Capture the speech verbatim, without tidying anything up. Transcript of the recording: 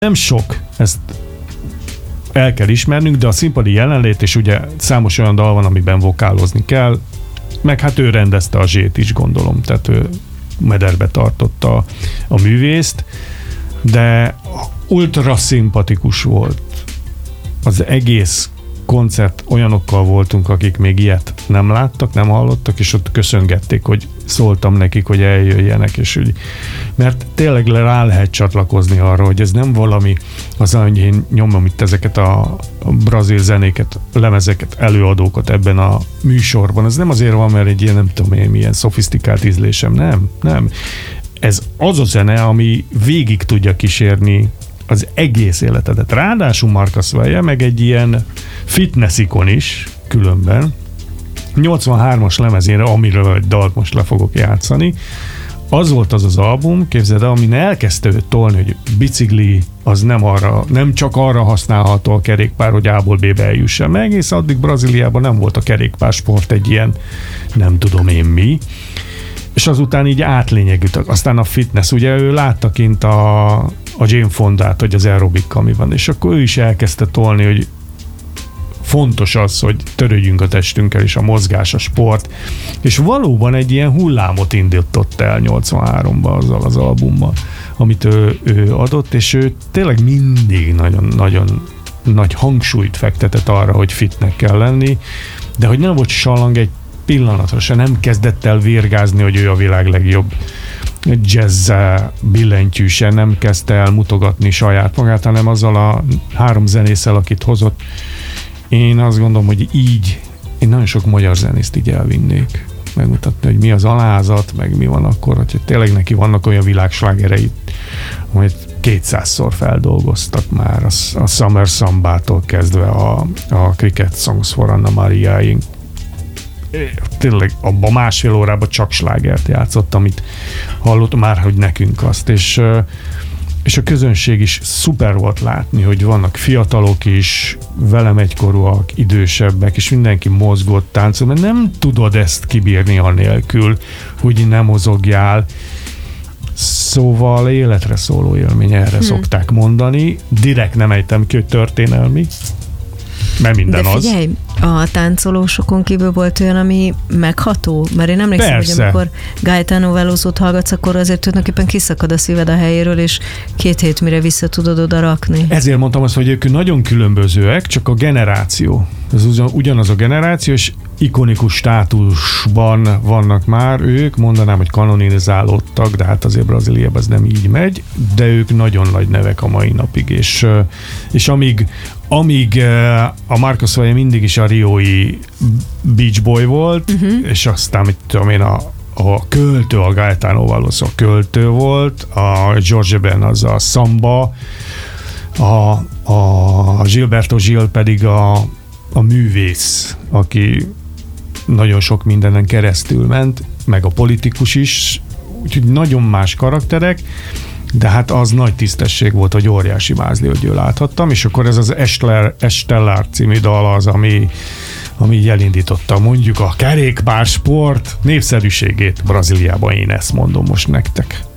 Nem sok, ezt el kell ismernünk, de a színpadi jelenlét, és ugye számos olyan dal van, amiben vokálozni kell, meg hát ő rendezte a zsét is, gondolom, tehát ő mederbe tartotta a művészt, de ultra szimpatikus volt. Az egész koncert, olyanokkal voltunk, akik még ilyet nem láttak, nem hallottak, és ott köszöngették, hogy szóltam nekik, hogy eljöjjenek, és úgy, mert tényleg rá lehet csatlakozni arra, hogy ez nem valami, az, hogy én nyomom itt ezeket a brazil zenéket, lemezeket, előadókat ebben a műsorban. Ez nem azért van, mert egy ilyen, nem tudom én, milyen szofisztikált ízlésem, nem, nem. Ez az a zene, ami végig tudja kísérni az egész életedet. Ráadásul Marcus Valle meg egy ilyen fitness ikon is, különben. nyolcvanhármas lemezére, amiről egy dalt most le fogok játszani, az volt az az album, képzeld el, amin elkezdte őt tolni, hogy bicikli az nem, arra, nem csak arra használható a kerékpár, hogy A-ból B-be eljussen. Meg egész addig Brazíliában nem volt a kerékpársport egy ilyen, nem tudom én mi. És azután így átlényegültek. Aztán a fitness, ugye ő látta kint a, a Jane Fondát, hogy az aerobikkal mi van, és akkor ő is elkezdte tolni, hogy fontos az, hogy törődjünk a testünkkel, és a mozgás, a sport, és valóban egy ilyen hullámot indított el nyolcvanháromban azzal az albummal, amit ő, ő adott, és ő tényleg mindig nagyon-nagyon nagy hangsúlyt fektetett arra, hogy fitnek kell lenni, de hogy nem volt sallang egy pillanatra se, nem kezdett el virgázni, hogy ő a világ legjobb jazz billentyű se, nem kezdte el mutogatni saját magát, hanem azzal a három zenésszel, akit hozott. Én azt gondolom, hogy így én nagyon sok magyar zenészt így elvinnék, megmutatni, hogy mi az alázat, meg mi van akkor, hogy tényleg neki vannak olyan világslágerei, amit kétszázszor feldolgoztak már, a, a Summer Sambától kezdve a, a Cricket Songs for Anna Mariaig. Tényleg abban másfél órában csak slágert játszott, amit hallott már, hogy nekünk azt, és, és a közönség is szuper volt látni, hogy vannak fiatalok is, velem egykorúak, idősebbek, és mindenki mozgott, táncol, mert nem tudod ezt kibírni anélkül, hogy nem mozogjál. Szóval életre szóló élmény, erre hmm. szokták mondani. Direkt nem ejtem ki, hogy történelmi, mert minden az. De figyelj, az. A táncolósokon kívül volt olyan, ami megható? Mert én emlékszem, Persze. hogy amikor Gaetano Veloso-t hallgatsz, akkor azért tulajdonképpen kiszakad a szíved a helyéről, és két hét mire vissza tudod oda rakni. Ezért mondtam azt, hogy ők nagyon különbözőek, csak a generáció. Ez ugyanaz a generáció, és ikonikus státusban vannak már ők, mondanám, hogy kanonizálódtak, de hát azért Brazíliában ez nem így megy, de ők nagyon nagy nevek a mai napig, és, és amíg, amíg a Marcus Valle mindig is a riói Beach Boy volt, uh-huh. és aztán, mit tudom én, a, a költő, a Gaetano Veloso költő volt, a Jorge Ben az a samba, a, a Gilberto Gil pedig a, a művész, aki nagyon sok mindenen keresztül ment, meg a politikus is, úgyhogy nagyon más karakterek, de hát az nagy tisztesség volt, hogy óriási mázli, hogy ő láthattam, és akkor ez az Estelar című dal az, ami, ami elindította mondjuk a kerékpársport népszerűségét Brazíliában, én ezt mondom most nektek.